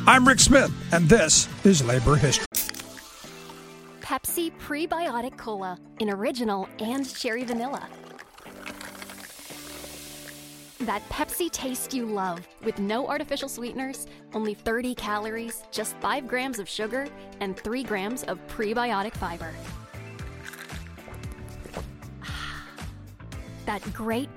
I'm Rick Smith, and this is Labor History. Pepsi Prebiotic Cola in original and cherry vanilla. That Pepsi taste you love with no artificial sweeteners, only 30 calories, just 5 grams of sugar, and 3 grams of prebiotic fiber. That great